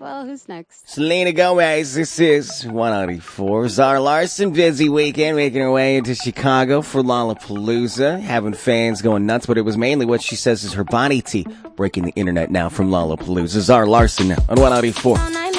Well, who's next? Selena Gomez, this is 194. Zara Larson, busy weekend, making her way into Chicago for Lollapalooza, having fans going nuts, but it was mainly what she says is her body tea breaking the internet now from Lollapalooza. Zara Larson now on 194.